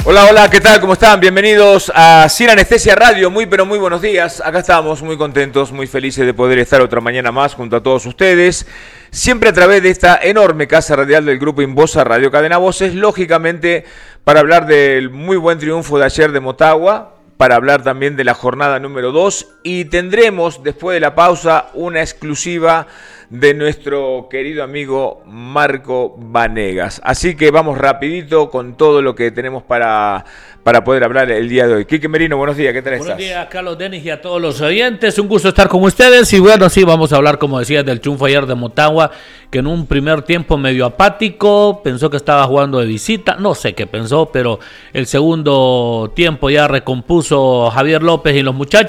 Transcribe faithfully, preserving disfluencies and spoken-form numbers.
Hola, hola, ¿qué tal? ¿Cómo están? Bienvenidos a Sin Anestesia Radio. Muy, pero muy buenos días. Acá estamos muy contentos, muy felices de poder estar otra mañana más junto a todos ustedes. Siempre a través de esta enorme casa radial del Grupo Inbosa Radio Cadena Voces. Lógicamente, para hablar del muy buen triunfo de ayer de Motagua, para hablar también de la jornada número dos. Y tendremos, después de la pausa, una exclusiva de nuestro querido amigo Marco Vanegas. Así que vamos rapidito con todo lo que tenemos para, para poder hablar el día de hoy. Quique Merino, buenos días, ¿qué tal buenos estás? Buenos días, Carlos Denis, y a todos los oyentes. Un gusto estar con ustedes. Y bueno, sí, vamos a hablar, como decías, del triunfo ayer de Motagua, que en un primer tiempo medio apático, pensó que estaba jugando de visita, no sé qué pensó, pero el segundo tiempo ya recompuso Javier López y los muchachos.